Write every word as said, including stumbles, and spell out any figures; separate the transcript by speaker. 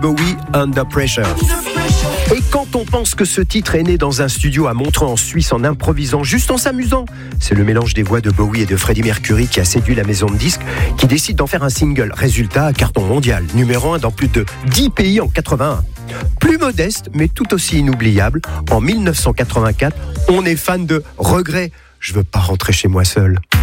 Speaker 1: Bowie, Under Pressure. Et quand on pense que ce titre est né dans un studio à Montreux en Suisse en improvisant, juste en s'amusant, c'est le mélange des voix de Bowie et de Freddie Mercury qui a séduit la maison de disques qui décide d'en faire un single. Résultat, carton mondial, numéro un dans plus de dix pays en quatre-vingt-un. Plus modeste, mais tout aussi inoubliable, en dix-neuf cent quatre-vingt-quatre, on est fan de Regret. Je veux pas rentrer chez moi seul.